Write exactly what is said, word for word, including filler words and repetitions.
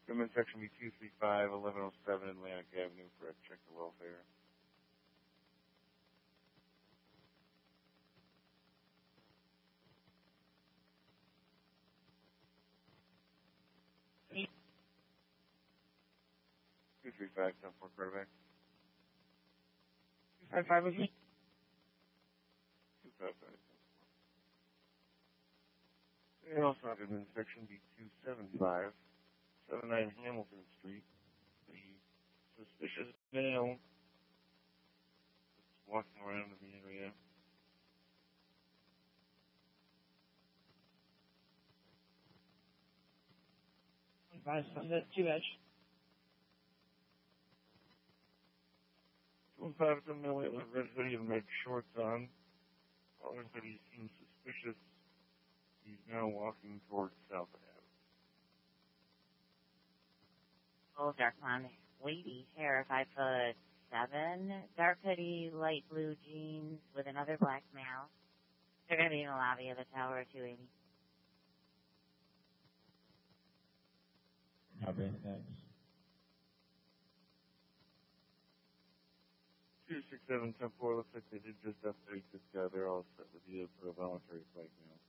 I'm in section B two three five, eleven oh seven Atlantic Avenue for a check the welfare. two three five, ten four, quarterback. two five five was me. two five five. And also I'm in section B two seven five, seven nine Hamilton Street. The suspicious male just walking around in the area. Five, Sunset, two edge. two five, some male with a red hoodie and red shorts on. Caller said he seems suspicious. He's now walking towards South Ave. Oh, dark blonde, wavy hair, five foot seven, dark hoodie, light blue jeans with another black male. They're going to be in the lobby of the tower, two eighty. Copy, thanks. two six seven, ten four, looks like they did just update this guy. They're all set with you for a voluntary flight now.